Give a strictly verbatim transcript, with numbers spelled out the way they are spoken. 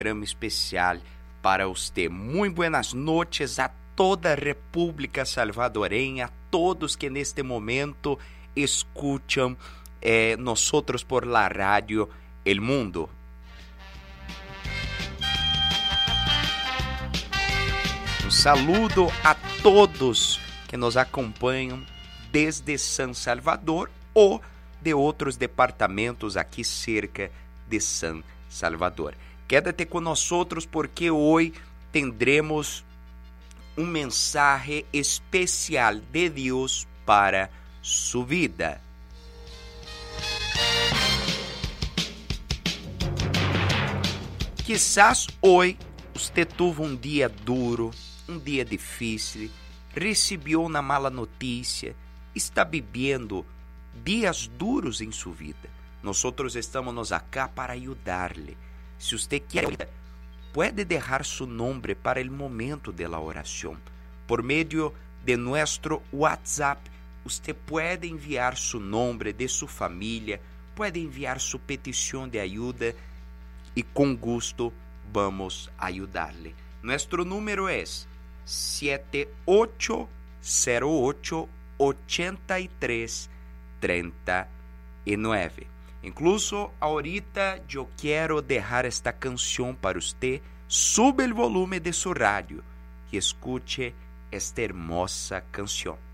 programa especial para você. Muito buenas noches a toda a República Salvadoreña, a todos que neste momento escucham eh, nosotros por la radio El Mundo. Um saludo a todos que nos acompanham desde San Salvador ou de outros departamentos aqui cerca de San Salvador. Quédate com nós porque hoje tendremos um mensagem especial de Deus para sua vida. Quizás hoje você teve um dia duro, um dia difícil, recebeu uma mala notícia, está vivendo dias duros em sua vida. Nós estamos acá para ajudar-lhe. Se você quer, pode deixar seu nome para o momento da oração. Por meio de nosso WhatsApp, você pode enviar seu nome de sua família, pode enviar sua petição de ajuda e com gosto vamos ajudar-lhe. Nosso número é sete oito zero oito oito três três nove. Incluso ahorita eu quero deixar esta canção para você. Sube o volume de sua rádio e escute esta hermosa canção.